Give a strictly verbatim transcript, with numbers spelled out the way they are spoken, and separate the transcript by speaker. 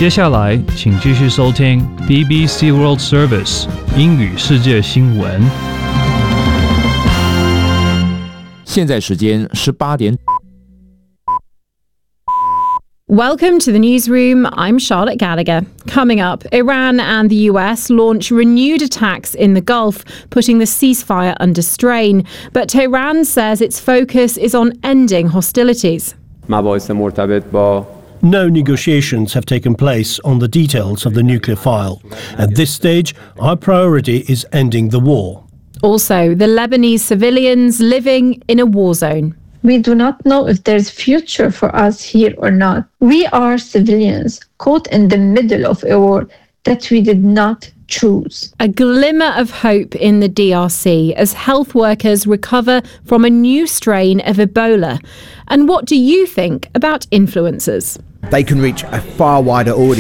Speaker 1: 接下来，请继续收听 B B C World Service 英语世界新闻。
Speaker 2: 现在时间十八点。
Speaker 3: Welcome to the newsroom. I'm Charlotte Gallagher. Coming up, Iran and the U S launch renewed attacks in the Gulf, putting the ceasefire under strain. But Tehran says its focus is on ending hostilities.
Speaker 4: No negotiations have taken place on the details of the nuclear file. At this stage, our priority is ending the war.
Speaker 3: Also, the Lebanese civilians living in a war zone.
Speaker 5: We do not know if there's future for us here or not. We are civilians caught in the middle of a war that we did not choose.
Speaker 3: A glimmer of hope in the D R C as health workers recover from a new strain of Ebola. And what do you think about influencers?
Speaker 6: They can reach a far wider audience.